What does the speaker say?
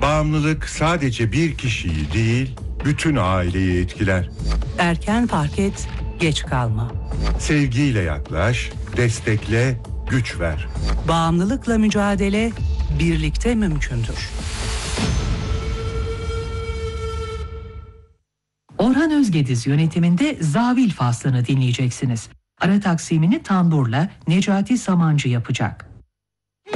Bağımlılık sadece bir kişiyi değil, bütün aileyi etkiler. Erken fark et, geç kalma. Sevgiyle yaklaş, destekle, güç ver. Bağımlılıkla mücadele birlikte mümkündür. Orhan Özgediz yönetiminde Zavil faslını dinleyeceksiniz. Ara taksimini tamburla Necati Samancı yapacak.